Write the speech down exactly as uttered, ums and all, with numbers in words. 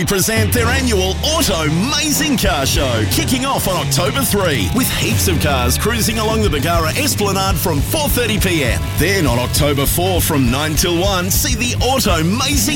present their annual Auto Mazing Car Show, kicking off on October third, with heaps of cars cruising along the Bargara Esplanade from four thirty p m. Then on October fourth from nine till one, see the Auto Mazing